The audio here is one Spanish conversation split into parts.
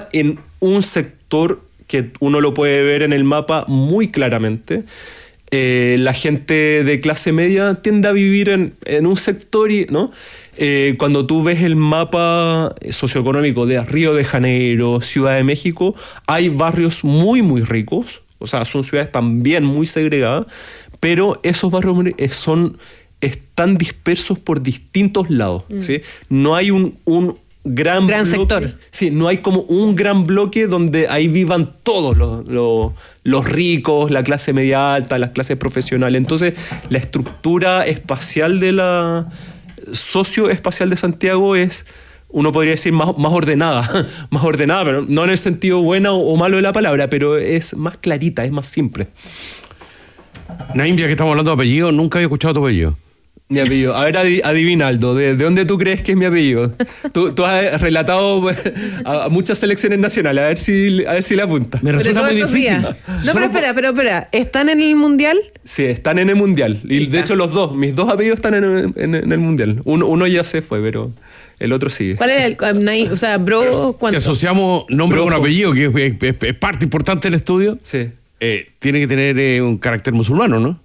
está en un sector que uno lo puede ver en el mapa muy claramente. La gente de clase media tiende a vivir en un sector, ¿no? Cuando tú ves el mapa socioeconómico de Río de Janeiro, Ciudad de México, hay barrios muy, muy ricos, o sea, son ciudades también muy segregadas, pero esos barrios están dispersos por distintos lados, ¿sí? No hay un gran bloque, sector. Sí, no hay como un gran bloque donde ahí vivan todos los ricos, la clase media alta, las clases profesionales. Entonces, la estructura espacial socioespacial de Santiago es, uno podría decir, más ordenada, pero no en el sentido bueno o malo de la palabra, pero es más clarita, es más simple. Naim, ya que estamos hablando de apellido, nunca había escuchado tu apellido. Mi apellido. A ver, adivina, Aldo, ¿de dónde tú crees que es mi apellido? Tú has relatado a muchas selecciones nacionales, a ver si le apuntas. Me resulta muy difícil. No, pero espera, ¿están en el Mundial? Sí, están en el Mundial. Y de hecho mis dos apellidos están en el Mundial. Uno ya se fue, pero el otro sigue. ¿Cuál es el, o sea, bro, cuánto? Si asociamos nombre con apellido, que es parte importante del estudio, sí. Tiene que tener un carácter musulmano, ¿no?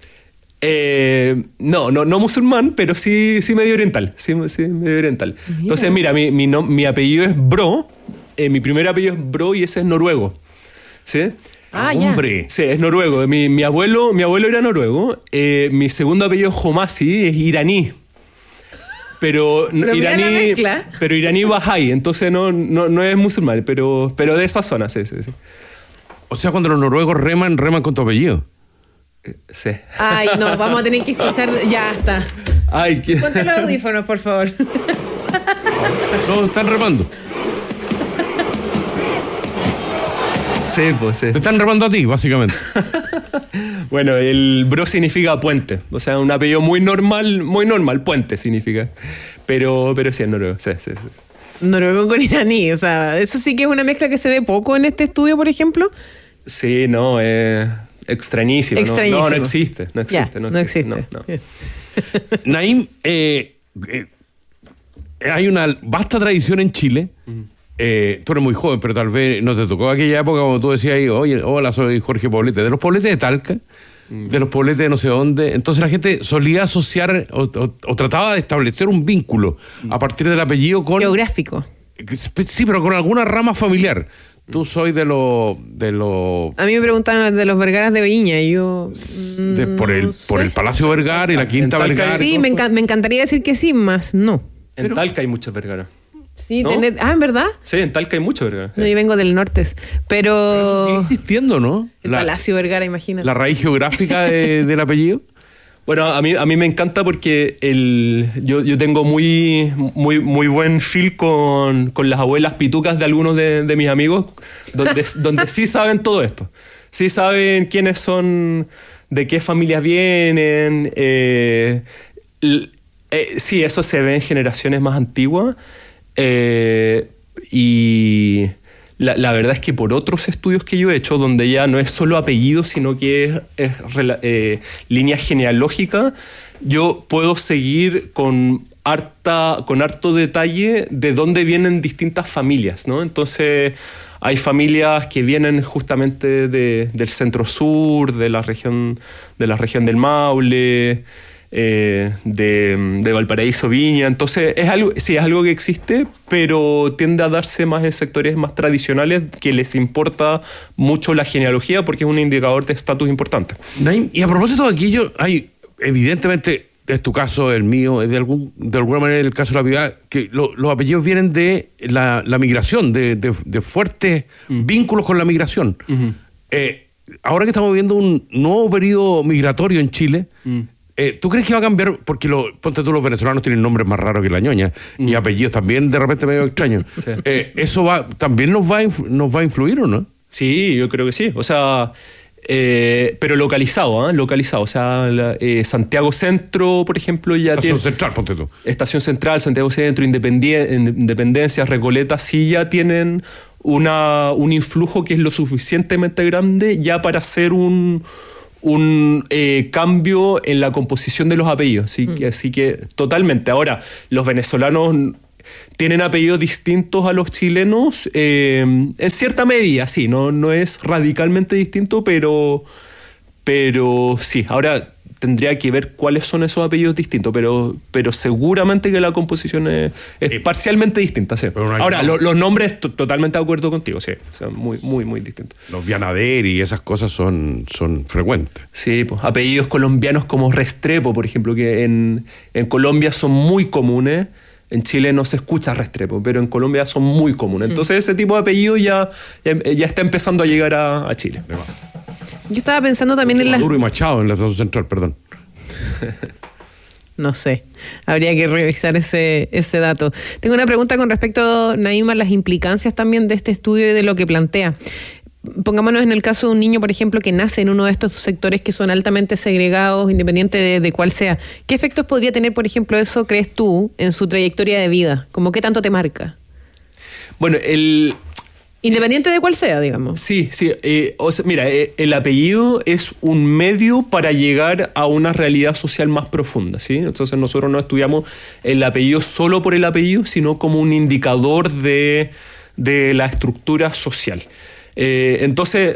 No musulmán, pero sí medio oriental. Sí, medio oriental. Mira. Entonces, mira, mi apellido es Bro. Mi primer apellido es Bro y ese es noruego. ¿Sí? Hombre. Sí, es noruego. Mi abuelo era noruego. Mi segundo apellido es Homasi, es iraní. Pero iraní Bahá'í, entonces no es musulmán, pero de esa zona, sí. O sea, cuando los noruegos reman con tu apellido. Sí. Ay, no, vamos a tener que escuchar. Ya está. Ponte los audífonos, por favor. No, están remando. Sí, pues sí. Te están remando a ti, básicamente. Bueno, el Bro significa puente. O sea, un apellido muy normal, puente significa. Pero sí, es noruego. Sí. Noruego con iraní, o sea, eso sí que es una mezcla que se ve poco en este estudio, por ejemplo. Sí, no, es extrañísimo. No existe. No existe. Naim, hay una vasta tradición en Chile. Tú eres muy joven, pero tal vez no te tocó aquella época cuando tú decías ahí, oye, hola, soy Jorge Poblete, de los Pobletes de Talca, de los Pobletes de no sé dónde. Entonces la gente solía asociar o trataba de establecer un vínculo a partir del apellido con... geográfico. Sí, pero con alguna rama familiar. Tú soy de los... A mí me preguntaban de los Vergaras de Viña y yo... por el Palacio Vergara y la Quinta Vergara. Sí, me encantaría decir que sí, más no. En Talca hay muchos Vergara. Sí, ¿no? ¿En verdad? Sí, en Talca hay muchos Vergara. No, yo vengo del norte, pero sigue existiendo, ¿no? El Palacio Vergara, imagínate. La raíz geográfica del apellido. Bueno, a mí me encanta porque yo tengo muy buen feel con las abuelas pitucas de algunos de mis amigos, donde sí saben todo esto. Sí saben quiénes son, de qué familias vienen. Sí, eso se ve en generaciones más antiguas. Y la verdad es que por otros estudios que yo he hecho, donde ya no es solo apellido, sino que es línea genealógica, yo puedo seguir con harto detalle de dónde vienen distintas familias, ¿no? Entonces hay familias que vienen justamente del centro sur, de la región del Maule, de Valparaíso, Viña. Entonces es algo que existe, pero tiende a darse más en sectores más tradicionales que les importa mucho la genealogía porque es un indicador de estatus importante. Naim, y a propósito de aquello, hay evidentemente, es tu caso, el mío, es de alguna manera el caso de la Piedad, que los apellidos vienen de la migración, de fuertes vínculos con la migración. Ahora que estamos viviendo un nuevo periodo migratorio en Chile, ¿tú crees que va a cambiar? Porque ponte tú, los venezolanos tienen nombres más raros que la ñoña y apellidos también de repente medio extraños. Sí. ¿Eso también nos va a influir o no? Sí, yo creo que sí. O sea, pero localizado. O sea, Santiago Centro, por ejemplo, ya Estación Central, ponte tú. Estación Central, Santiago Centro, Independencia, Recoleta, sí ya tienen un influjo que es lo suficientemente grande ya para hacer un cambio en la composición de los apellidos. Así que totalmente. Ahora, los venezolanos tienen apellidos distintos a los chilenos, en cierta medida, sí, no es radicalmente distinto, pero sí. Ahora tendría que ver cuáles son esos apellidos distintos, pero seguramente que la composición es parcialmente distinta, sí. Ahora, los nombres, totalmente de acuerdo contigo, sí, son muy, muy, muy distintos. Los Vianader y esas cosas son frecuentes. Sí, pues, apellidos colombianos como Restrepo, por ejemplo, que en Colombia son muy comunes. En Chile no se escucha Restrepo, pero en Colombia son muy comunes. Entonces ese tipo de apellido ya está empezando a llegar a Chile. Yo estaba pensando también en Maduro y Machado en la zona central, perdón. No sé, habría que revisar ese dato. Tengo una pregunta con respecto, Naim, a las implicancias también de este estudio y de lo que plantea. Pongámonos en el caso de un niño, por ejemplo, que nace en uno de estos sectores que son altamente segregados, independiente de cuál sea. ¿Qué efectos podría tener, por ejemplo, eso, crees tú, en su trayectoria de vida? ¿Cómo qué tanto te marca? Bueno, independiente de cuál sea, digamos. Sí. Mira, el apellido es un medio para llegar a una realidad social más profunda, ¿sí? Entonces nosotros no estudiamos el apellido solo por el apellido, sino como un indicador de la estructura social. Entonces,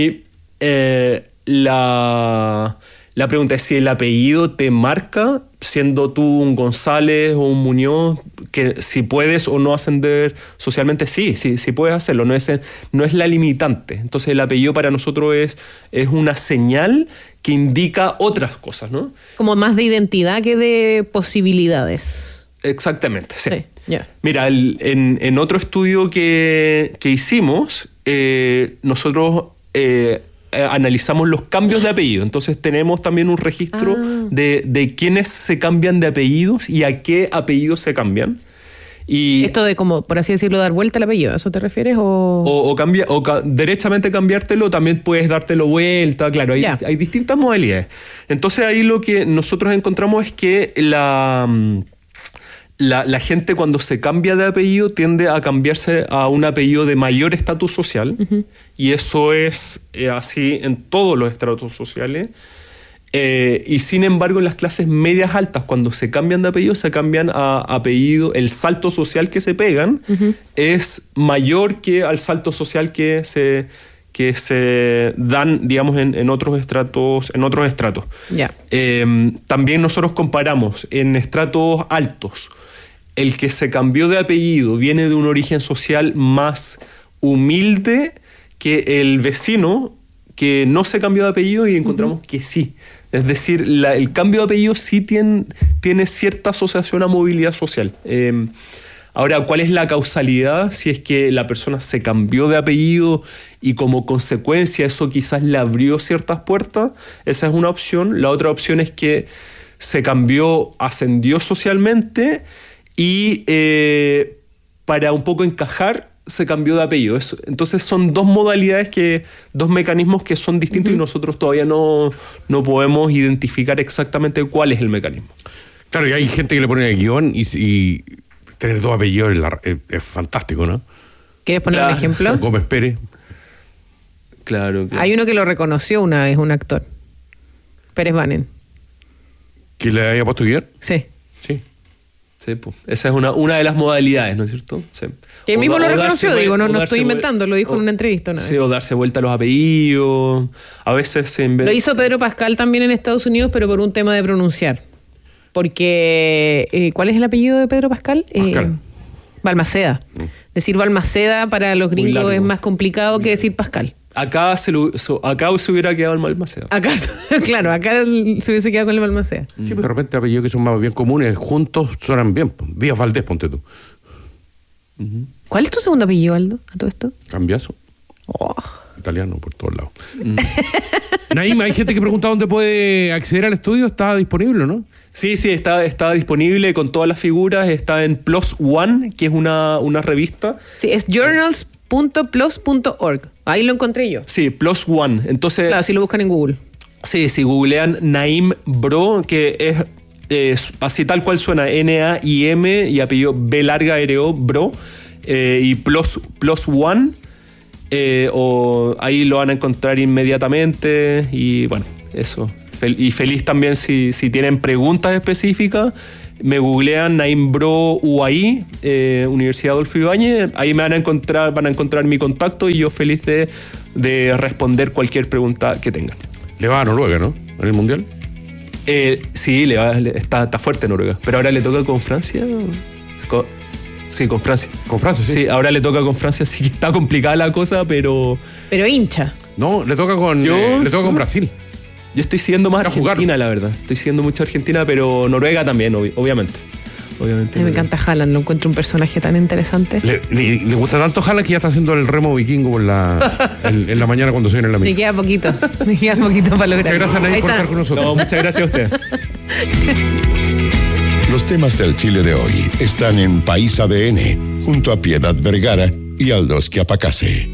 la pregunta es si el apellido te marca, siendo tú un González o un Muñoz, que si puedes o no ascender socialmente, sí puedes hacerlo, no es la limitante. Entonces el apellido para nosotros es una señal que indica otras cosas, ¿no? Como más de identidad que de posibilidades. Exactamente, sí. Yeah. Mira, en otro estudio que hicimos, nosotros analizamos los cambios de apellido. Entonces tenemos también un registro de quiénes se cambian de apellidos y a qué apellidos se cambian. Y esto de como, por así decirlo, dar vuelta al apellido, ¿a eso te refieres? Derechamente cambiarte,lo también puedes dártelo vuelta, claro, hay distintas modalidades. Entonces ahí lo que nosotros encontramos es que la gente cuando se cambia de apellido tiende a cambiarse a un apellido de mayor estatus social, y eso es así en todos los estratos sociales. Y sin embargo en las clases medias altas, cuando se cambian de apellido, se cambian a apellido, el salto social que se pegan es mayor que al salto social que se dan, digamos, en otros estratos. También nosotros comparamos en estratos altos. El que se cambió de apellido viene de un origen social más humilde que el vecino que no se cambió de apellido, y encontramos que sí. Es decir, el cambio de apellido sí tiene cierta asociación a movilidad social. Ahora, ¿cuál es la causalidad? Si es que la persona se cambió de apellido y como consecuencia eso quizás le abrió ciertas puertas, esa es una opción. La otra opción es que se cambió, ascendió socialmente y para un poco encajar se cambió de apellido. Entonces son dos modalidades, dos mecanismos que son distintos y nosotros todavía no podemos identificar exactamente cuál es el mecanismo. Claro, y hay gente que le pone el guión y tener dos apellidos es fantástico, ¿no? ¿Quieres poner un ejemplo? Gómez Pérez. Claro. Hay uno que lo reconoció una vez, un actor. Pérez Banen. ¿Que le haya puesto guión? Sí. Sí, pues. Esa es una de las modalidades, ¿no es cierto? Sí. Que él mismo lo reconoció, digo, no estoy inventando, lo dijo en una entrevista una vez. Sí, o darse vuelta a los apellidos. A veces lo hizo Pedro Pascal también en Estados Unidos, pero por un tema de pronunciar. Porque, ¿cuál es el apellido de Pedro Pascal? Balmaceda. Decir Balmaceda para los gringos es más complicado que decir Pascal. Acá se hubiera quedado el Balmaceda. Acá se hubiese quedado con el Balmaceda. Sí, pero de repente apellidos que son más bien comunes, juntos suenan bien. Díaz Valdés, ponte tú. ¿Cuál es tu segundo apellido, Aldo, a todo esto? Cambiazo. Italiano por todos lados. Naim, hay gente que pregunta dónde puede acceder al estudio. ¿Está disponible, no? Sí, está disponible con todas las figuras. Está en Plus One, que es una revista. Sí, es journals.plus.org. Ahí lo encontré yo. Sí, Plus One. Entonces, claro, si lo buscan en Google. Sí, si googlean Naim Bro, que es así tal cual suena, N-A-I-M y apellido B-R-O, Bro, y Plus One, o ahí lo van a encontrar inmediatamente. Y bueno, eso. Y feliz también si tienen preguntas específicas, me googlean Naim Bro UAI, Universidad Adolfo Ibáñez, ahí van a encontrar mi contacto y yo feliz de responder cualquier pregunta que tengan. Le va a Noruega, ¿no? En el Mundial. Sí, está fuerte Noruega, pero ahora le toca con Francia. Sí, con Francia. Con Francia, sí. Sí, ahora le toca con Francia, sí que está complicada la cosa, pero hincha. No, le toca con Brasil. Yo estoy siguiendo más Argentina, la verdad. Estoy siguiendo mucho Argentina, pero Noruega también, obviamente. A mí me encanta Haaland, lo encuentro un personaje tan interesante. Le gusta tanto Haaland que ya está haciendo el remo vikingo en la mañana cuando se viene la misa. Me queda poquito para lograr. Muchas gracias, Naim, por estar con nosotros. No, muchas gracias a usted. Los temas del Chile de hoy están en País ADN, junto a Piedad Vergara y Aldos Quiapacase.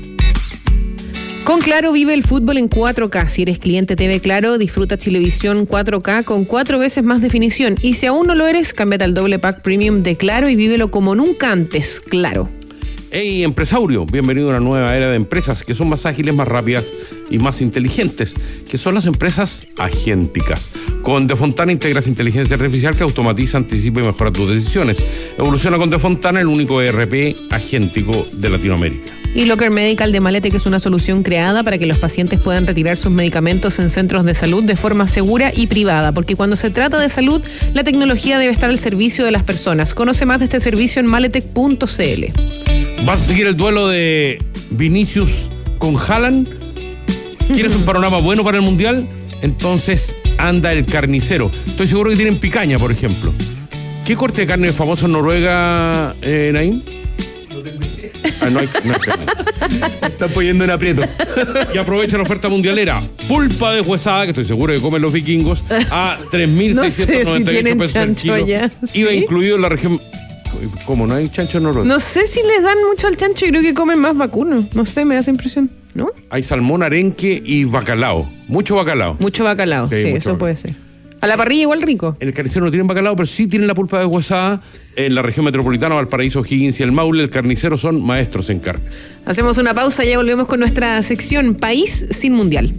Con Claro vive el fútbol en 4K. Si eres cliente TV Claro, disfruta Chilevisión 4K con 4 veces más definición. Y si aún no lo eres, cámbiate al doble pack premium de Claro y vívelo como nunca antes. Claro. Hey, empresario, bienvenido a una nueva era de empresas que son más ágiles, más rápidas y más inteligentes, que son las empresas agénticas. Con De Fontana integras inteligencia artificial que automatiza, anticipa y mejora tus decisiones. Evoluciona con De Fontana, el único ERP agéntico de Latinoamérica. Y Locker Medical de Maletec es una solución creada para que los pacientes puedan retirar sus medicamentos en centros de salud de forma segura y privada, porque cuando se trata de salud, la tecnología debe estar al servicio de las personas. Conoce más de este servicio en maletec.cl. ¿Vas a seguir el duelo de Vinicius con Haaland? ¿Quieres un panorama bueno para el Mundial? Entonces anda el carnicero. Estoy seguro que tienen picaña, por ejemplo. ¿Qué corte de carne es famoso en Noruega, Naim? No hay carne. Están poniendo en aprieto. Y aprovecha la oferta mundialera. Pulpa deshuesada, que estoy seguro que comen los vikingos, a 3.698 pesos el kilo. Allá. Iba ¿Sí? Incluido en la región. ¿Cómo no hay chancho en Noruega? No sé si les dan mucho al chancho y creo que comen más vacuno. No sé, me da esa impresión, ¿no? Hay salmón, arenque y bacalao. Mucho bacalao. Mucho bacalao, sí, mucho eso bacalao. puede ser. A la parrilla igual rico. En el carnicero no tienen bacalao, pero sí tienen la pulpa deshuesada. En la región metropolitana, Valparaíso, Higgins y el Maule, el carnicero son maestros en carnes. Hacemos una pausa y ya volvemos con nuestra sección País sin Mundial.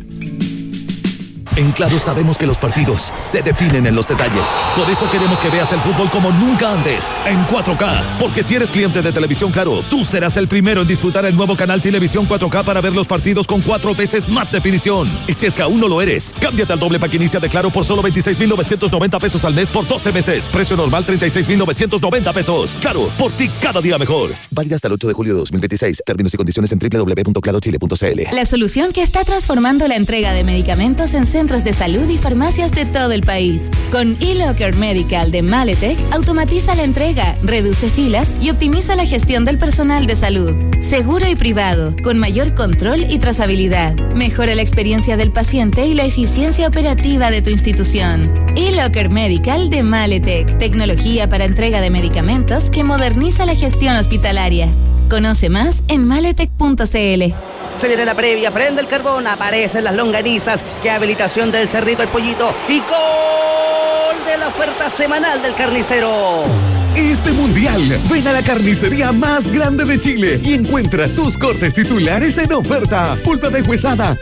En Claro sabemos que los partidos se definen en los detalles. Por eso queremos que veas el fútbol como nunca antes, en 4K. Porque si eres cliente de Televisión Claro, tú serás el primero en disfrutar el nuevo canal Televisión 4K para ver los partidos con 4 veces más definición. Y si es que aún no lo eres, cámbiate al doble pack inicia de Claro por solo 26,990 pesos al mes por 12 meses. Precio normal 36,990 pesos. Claro, por ti cada día mejor. Válida hasta el 8 de julio de 2026. Términos y condiciones en www.clarochile.cl. La solución que está transformando la entrega de medicamentos en centros de salud y farmacias de todo el país. Con eLocker Medical de Maletec, automatiza la entrega, reduce filas y optimiza la gestión del personal de salud. Seguro y privado, con mayor control y trazabilidad. Mejora la experiencia del paciente y la eficiencia operativa de tu institución. eLocker Medical de Maletec, tecnología para entrega de medicamentos que moderniza la gestión hospitalaria. Conoce más en maletec.cl. Se viene la previa, prende el carbón, aparecen las longanizas, que habilitación del Cerrito, el Pollito y gol de la oferta semanal del carnicero. Este mundial, ven a la carnicería más grande de Chile y encuentra tus cortes titulares en oferta. Pulpa deshuesada,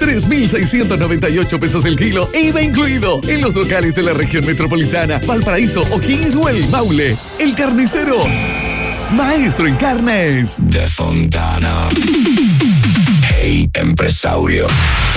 3.698 pesos el kilo, IVA incluido, en los locales de la región metropolitana, Valparaíso, O'Higgins o el Maule. El carnicero, maestro en carnes. De Fontana. Hey, empresario.